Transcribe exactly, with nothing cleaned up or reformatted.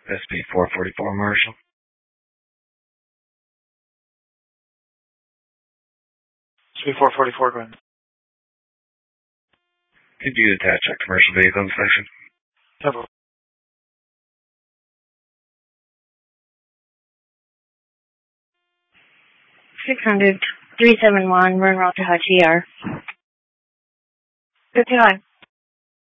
S P four forty-four, Marshall. S P four forty-four, go ahead. Could you attach a commercial vehicle inspection? Several. six hundred, three seven one, run route to H E R. fifty-nine.